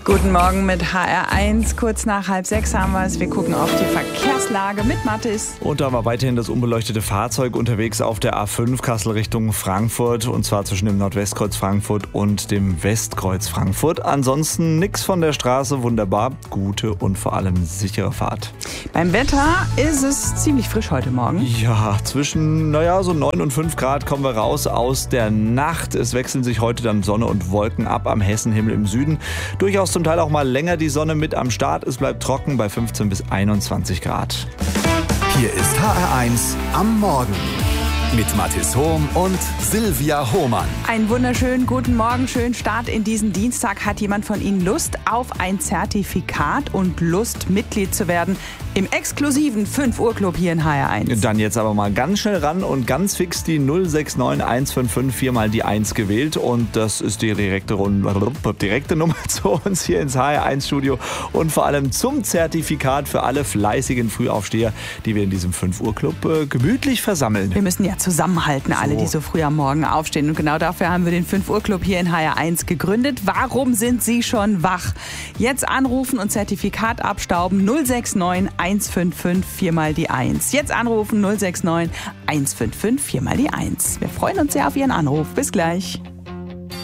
Guten Morgen mit HR1. Kurz nach 5:30 haben wir es. Wir gucken auf die Verkehrslage mit Mathis. Und da war weiterhin das unbeleuchtete Fahrzeug unterwegs auf der A5 Kassel Richtung Frankfurt. Und zwar zwischen dem Nordwestkreuz Frankfurt und dem Westkreuz Frankfurt. Ansonsten nichts von der Straße. Wunderbar. Gute und vor allem sichere Fahrt. Beim Wetter ist es ziemlich frisch heute Morgen. Ja, zwischen so 9 und 5 Grad kommen wir raus aus der Nacht. Es wechseln sich heute dann Sonne und Wolken ab am Hessenhimmel im Süden. Durchaus zum Teil auch mal länger die Sonne mit am Start. Es bleibt trocken bei 15 bis 21 Grad. Hier ist HR1 am Morgen mit Mathis Hohm und Silvia Hohmann. Einen wunderschönen guten Morgen, schönen Start in diesen Dienstag. Hat jemand von Ihnen Lust auf ein Zertifikat und Lust, Mitglied zu werden im exklusiven 5 Uhr Club hier in HR1? Dann jetzt aber mal ganz schnell ran und ganz fix die 069 155 viermal die 1 gewählt. Und das ist die direkte Nummer zu uns hier ins HR1-Studio und vor allem zum Zertifikat für alle fleißigen Frühaufsteher, die wir in diesem 5 Uhr Club gemütlich versammeln. Wir müssen ja zusammenhalten, alle, die so früh am Morgen aufstehen. Und genau dafür haben wir den 5 Uhr Club hier in HR1 gegründet. Warum sind Sie schon wach? Jetzt anrufen und Zertifikat abstauben. 069 155 viermal die 1. Jetzt anrufen 069 155 viermal die 1. Wir freuen uns sehr auf Ihren Anruf. Bis gleich.